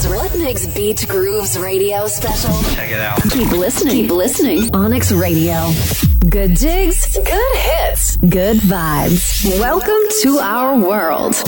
What makes Beach Grooves Radio special? Check it out. Keep listening. Keep listening. Onyx Radio. Good jigs, good hits, good vibes. Welcome to our world.